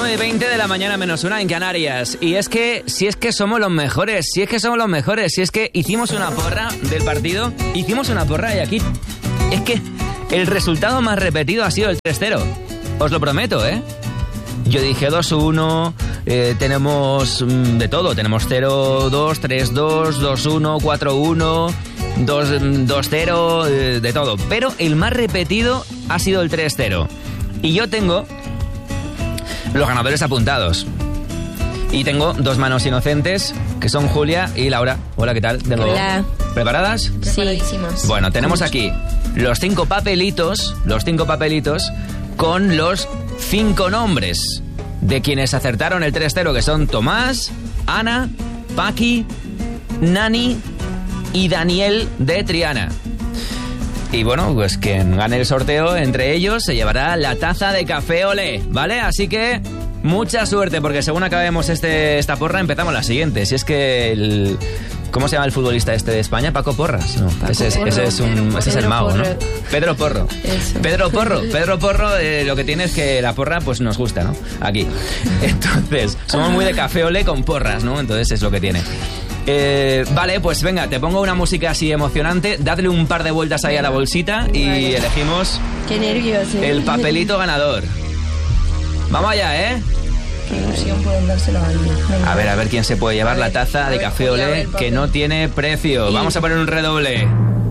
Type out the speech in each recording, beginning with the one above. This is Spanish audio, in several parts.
9:20 de la mañana menos una en Canarias. Y es que, si es que somos los mejores, si es que hicimos una porra del partido, hicimos una porra y aquí es que el resultado más repetido ha sido el 3-0. Os lo prometo, ¿eh? Yo dije 2-1, tenemos de todo, tenemos 0-2, 3-2, 2-1, 4-1, 2-0, de todo. Pero el más repetido ha sido el 3-0. Y yo tengo los ganadores apuntados. Y tengo dos manos inocentes, que son Julia y Laura. Hola, ¿qué tal? Hola. ¿Preparadas? Sí. Bueno, tenemos aquí los 5 papelitos con los 5 nombres de quienes acertaron el 3-0, que son Tomás, Ana, Paqui, Nani y Daniel de Triana. Y bueno, pues quien gane el sorteo entre ellos se llevará la taza de café Olé, ¿vale? Así que mucha suerte, porque según acabemos esta porra empezamos la siguiente. Si es que ¿cómo se llama el futbolista este de España? Paco Porras. No, ese es el mago, ¿no? Pedro Porro. Eso. Pedro Porro, lo que tiene es que la porra pues nos gusta, ¿no? Aquí. Entonces, somos muy de café Olé con porras, ¿no? Entonces es lo que tiene. Vale, pues venga, te pongo una música así emocionante. Dadle un par de vueltas ahí a la bolsita y elegimos Qué nervios, el papelito ganador. Vamos allá, ¿eh? Qué ilusión pueden dárselo a alguien. A ver quién se puede llevar la taza de café Olé que no tiene precio. Vamos a poner un redoble.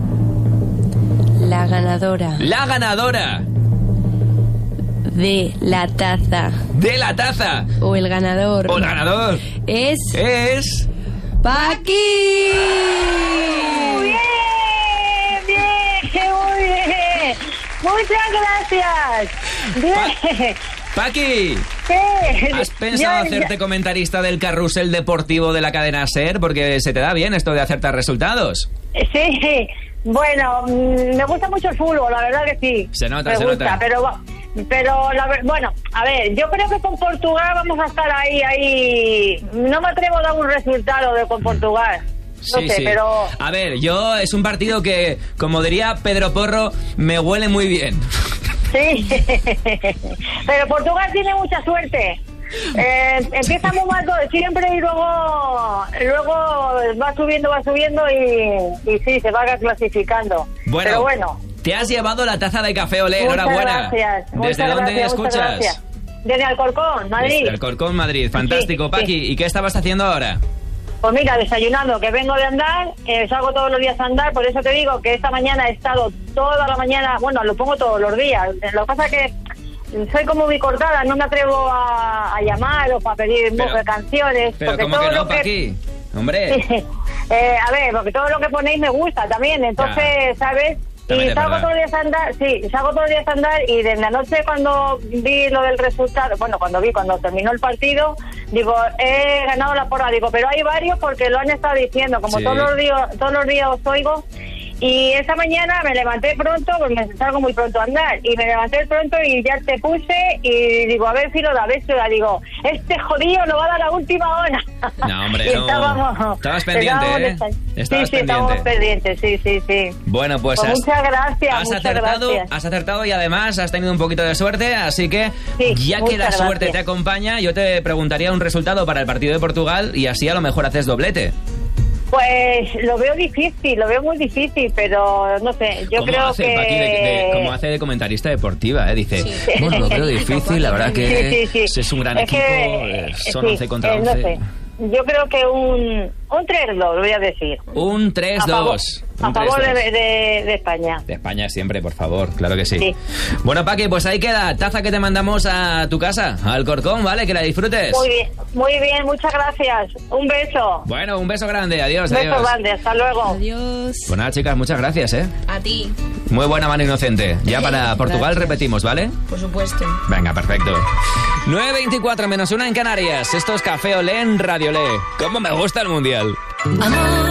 La ganadora de la taza. De la taza. O el ganador. Es Paqui. Muy bien. Muchas gracias. Bien. Paqui, ¿qué? ¿has pensado hacerte comentarista del carrusel deportivo de la cadena SER? Porque se te da bien esto de acertar resultados. Sí, bueno, me gusta mucho el fútbol, la verdad que sí. Se nota. Pero bueno, a ver, yo creo que con Portugal vamos a estar ahí. No me atrevo a dar un resultado con Portugal. No sé, pero... A ver, es un partido que, como diría Pedro Porro, me huele muy bien. Sí, pero Portugal tiene mucha suerte. Empieza muy mal siempre y luego va subiendo y sí, se va clasificando. Bueno, pero bueno. Te has llevado la taza de café Olé, enhorabuena. Gracias. ¿Desde dónde escuchas? Desde Alcorcón, Madrid. Desde Alcorcón, Madrid, fantástico. Sí, Paqui, sí. ¿Y qué estabas haciendo ahora? Pues mira, desayunando, que vengo de andar, salgo todos los días a andar, por eso te digo que esta mañana he estado toda la mañana, bueno, lo pongo todos los días. Lo que pasa es que soy como muy cortada, no me atrevo a llamar o a pedir canciones. Pero porque ¿cómo todo que no, lo que... Paqui? Hombre. A ver, porque todo lo que ponéis me gusta también, entonces, ¿sabes? Y salgo todos los días a andar, y desde la noche cuando vi lo del resultado, cuando terminó el partido, digo, he ganado la porra, digo, pero hay varios porque lo han estado diciendo, como todos los días os oigo. Y esa mañana me levanté pronto, pues me salgo muy pronto a andar, y me levanté pronto y ya te puse y digo, a ver si lo da, digo, este jodido lo va a dar a la última hora. No, hombre, no. Estabas pendiente, ¿eh? Estábamos pendientes, sí. Bueno, pues muchas gracias. Has acertado y además has tenido un poquito de suerte, así que ya que la suerte te acompaña, yo te preguntaría un resultado para el partido de Portugal y así a lo mejor haces doblete. Pues lo veo muy difícil, pero no sé, yo creo que... Paqui como hace de comentarista deportiva, dice, bueno, lo veo difícil, la verdad que es un gran equipo, son 11 contra 11. No sé. Yo creo que un 3-2, voy a decir. Un 3-2. A favor de España. De España siempre, por favor, claro que sí. Bueno, Paqui, pues ahí queda, taza que te mandamos a tu casa, al Alcorcón, ¿vale? Que la disfrutes. Muy bien, muchas gracias. Un beso. Bueno, un beso grande, adiós. Un beso grande, hasta luego. Adiós. Pues nada, chicas, muchas gracias, ¿eh? A ti. Muy buena mano inocente. Ya para Portugal repetimos, ¿vale? Por supuesto. Venga, perfecto. 9:24 menos una en Canarias. Esto es Café Olé en Radio Olé. ¿Cómo me gusta el Mundial? Amor.